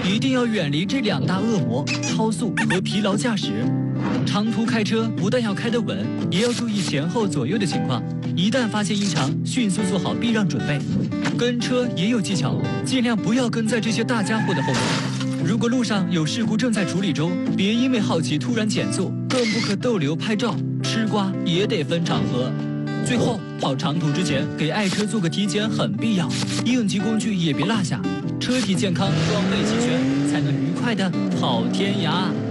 一定要远离这2大恶魔：超速和疲劳驾驶。长途开车不但要开得稳，也要注意前后左右的情况。一旦发现异常，迅速做好避让准备。跟车也有技巧，尽量不要跟在这些大家伙的后面。如果路上有事故正在处理中，别因为好奇突然减速，更不可逗留拍照。吃瓜也得分场合。最后，跑长途之前给爱车做个体检很必要，应急工具也别落下，车体健康，装备齐全，才能愉快的跑天涯。